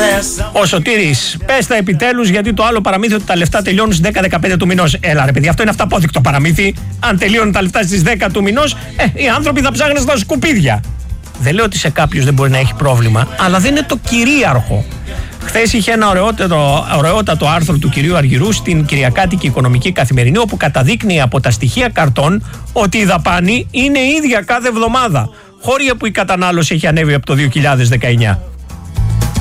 Ο Σωτήρης, πες τα επιτέλους, γιατί το άλλο παραμύθι ότι τα λεφτά τελειώνουν στις 10-15 του μηνός. Έλα ρε παιδί, αυτό είναι αυταπόδεικτο παραμύθι. Αν τελειώνουν τα λεφτά στις 10 του μηνός, οι άνθρωποι θα ψάχνουν στα σκουπίδια. Δεν λέω ότι σε κάποιους δεν μπορεί να έχει πρόβλημα, αλλά δεν είναι το κυρίαρχο. Χθες είχε ένα ωραιότατο άρθρο του κυρίου Αργυρού στην Κυριακάτικη Οικονομική Καθημερινή, όπου καταδείκνει από τα στοιχεία καρτών ότι η δαπάνη είναι ίδια κάθε εβδομάδα, χώρια που η κατανάλωση έχει ανέβει από το 2019.